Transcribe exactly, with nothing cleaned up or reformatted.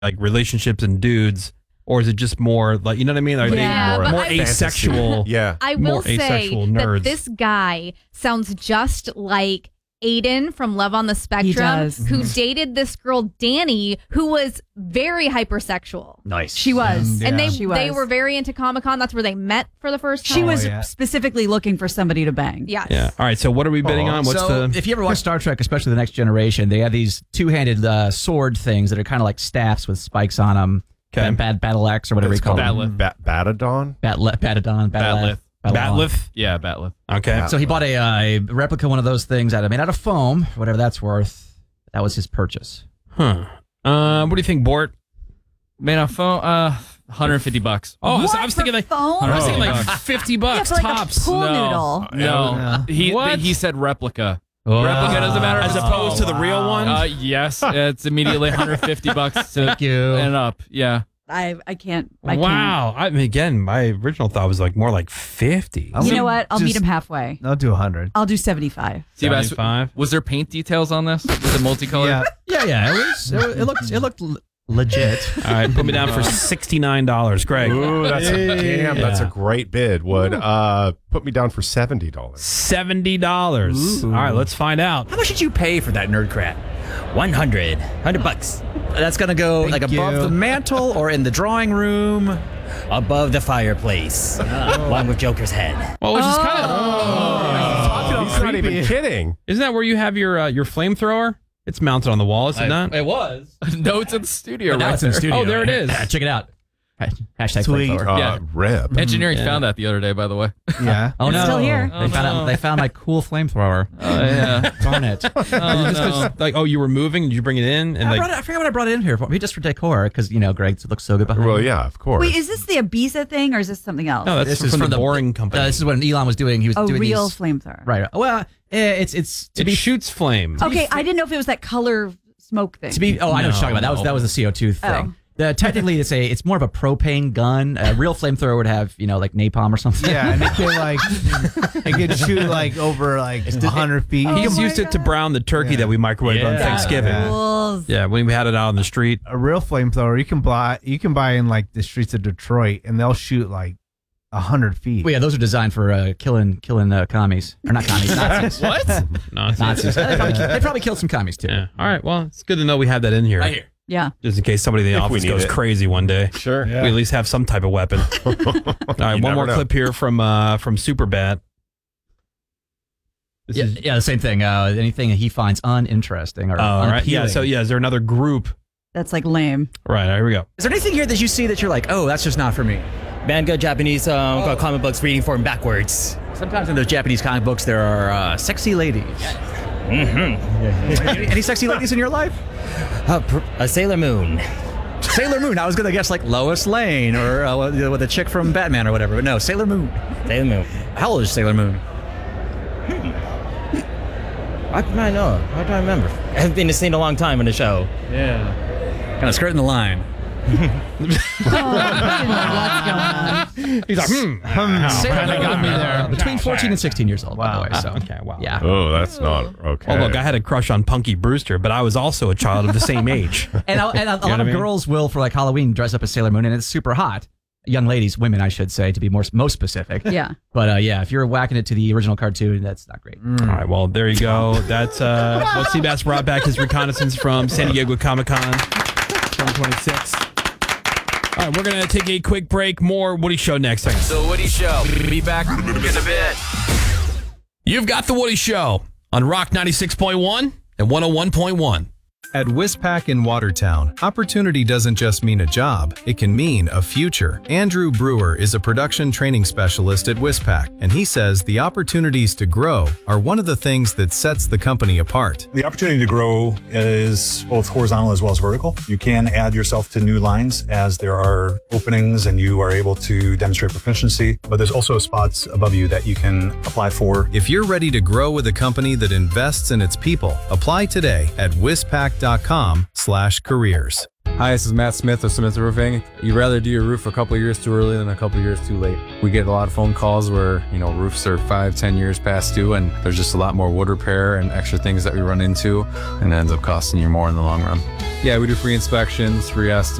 like relationships and dudes, or is it just more like, you know what I mean? Are Yeah, they but more I- asexual? Yeah. I will more say asexual that nerds. this guy sounds just like Aiden from Love on the Spectrum, He does. who dated this girl Danny, who was very hypersexual. Nice. She was. And they She they was. were very into Comic-Con. That's where they met for the first time. She was yeah. specifically looking for somebody to bang. Yes. Yeah. All right. So what are we bidding on? What's so the? if you ever watch Star Trek, especially The Next Generation, they have these two-handed uh, sword things that are kind of like staffs with spikes on them. Okay. Bad Battle Axe or whatever It's you call called them. Ba- Batadon? Batle- Batadon. Batleth. Batleth? Yeah, Batleth. Okay. So he bought a, uh, a replica one of those things out of made out of foam, whatever that's worth. That was his purchase. Huh. Uh, what do you think, Bort? Made on phone, uh, one hundred fifty bucks. Oh, I was, What, I was for thinking like foam? I was thinking Oh. like fifty bucks Yeah, for like a tops. pool no, noodle. no. Yeah. He What? he said replica. Oh. Replica doesn't matter As if it's opposed to foam. the real one. Uh, yes, it's immediately one hundred fifty bucks to Thank you. and up. Yeah. I I can't. I Wow. I mean, again, my original thought was like more like fifty. can't. You know what? I'll meet Just- him halfway. I'll do a hundred. I'll do seventy-five. Seabass, seventy-five. was there paint details on this? Was it multicolored? Yeah. Yeah, yeah. It was. It, it looked. It looked l- legit. All right, put me down for sixty-nine dollars, Greg. Ooh, that's a, damn, that's a Yeah. great bid. Would uh put me down for seventy dollars. Seventy dollars. All right, let's find out. How much did you pay for that nerd crap? one hundred. one hundred bucks. That's gonna go like above you. the mantle or in the drawing room. Above the fireplace. One with Joker's head. Well, which is kind of He's not even kidding. isn't that where you have your uh, your flamethrower? It's mounted on the wall, is it not? It was. No, it's in the studio. Now right it's in the there. studio. Oh, there it is. Yeah, check it out. Hashtag Sweet. flamethrower. Uh, Yeah. Rip. Engineering Yeah. found that the other day, by the way. Yeah. Oh It's no! still here. They found out. They found my cool flamethrower. Oh yeah. Darn it! Oh, Just 'cause, no. like, oh, you were moving? Did you bring it in? And I, like, brought it, I forgot what I brought it in here for. Maybe just for decor, because you know Greg looks so good behind. Well, me. yeah, of course. Wait, is this the Ibiza thing or is this something else? no, that's This from, is from from the the- boring company. Uh, this is what Elon was doing. He was a doing real these, flamethrower. right. Well, eh, it's it's to it be shoots flame. Okay, I didn't know if it was that color smoke thing. to be. Oh, I know what you're talking about. That was that was the C O two thing. Oh. The, technically, it's a it's more of a propane gun. A real flamethrower would have you know like napalm or something. Yeah, and it could like it could shoot like over like a hundred feet. Oh He just my used it to God. brown the turkey Yeah. that we microwaved on Yeah. Thanksgiving. Yeah. Rules. Yeah, when we had it out on the street. A real flamethrower you can buy you can buy in like the streets of Detroit, and they'll shoot like a hundred feet. Well, yeah, those are designed for uh, killing killing uh, commies or not commies, Nazis. What? Nonsense. Nazis. They probably, they probably killed some commies too. Yeah. All right. Well, it's good to know we have that in here. Right here. Yeah. Just in case somebody in the If we office need goes it. crazy one day. Sure. We at least have some type of weapon. All right, one never more know. clip here from uh, from Superbad. This Yeah, is- yeah, the same thing. Uh, anything that he finds uninteresting or Oh, all right. Yeah. unappealing. So yeah, is there another group? That's like lame. Right. Here we go. Is there anything here that you see that you're like, oh, that's just not for me? Manga Japanese um, comic books reading form backwards. Sometimes in those Japanese comic books, there are uh, sexy ladies. Mm-hmm. any, any sexy ladies in your life? Uh, pr- a Sailor Moon. Sailor Moon. I was gonna guess like Lois Lane or uh, with with a chick from Batman or whatever, but no, Sailor Moon. Sailor Moon. How old is Sailor Moon? I might know. How do I remember? I've been seeing a long time in the show. Kind of skirting the line. Oh, I didn't know what's going on. He's like, hmm. Sailor Moon, got me there. uh, between fourteen and sixteen years old, Wow. by the way. So Okay. Wow. yeah. Oh, that's not okay. Oh, look, I had a crush on Punky Brewster, but I was also a child of the same age. And, a, and a, a lot what of I mean? girls will, for like Halloween, dress up as Sailor Moon, and it's super hot. Young ladies, women, I should say, to be more most specific. Yeah. But uh, yeah, if you're whacking it to the original cartoon, that's not great. All right, well, there you go. That's uh, well, Seabass brought back his reconnaissance from San Diego Comic Con twenty twenty-six. All right, we're going to take a quick break. More Woody Show next. Second. The Woody Show. Be back in a bit. You've got The Woody Show on Rock ninety-six point one and one oh one point one. At Wispac in Watertown, opportunity doesn't just mean a job, it can mean a future. Andrew Brewer is a production training specialist at Wispac, and he says the opportunities to grow are one of the things that sets the company apart. The opportunity to grow is both horizontal as well as vertical. You can add yourself to new lines as there are openings and you are able to demonstrate proficiency, but there's also spots above you that you can apply for. If you're ready to grow with a company that invests in its people, apply today at wispac dot com slash careers. Hi, this is Matt Smith of Smith Roofing. You'd rather do your roof a couple years too early than a couple years too late. We get a lot of phone calls where, you know, roofs are five, ten years past due, and there's just a lot more wood repair and extra things that we run into, and it ends up costing you more in the long run. Yeah, we do free inspections, free estimates.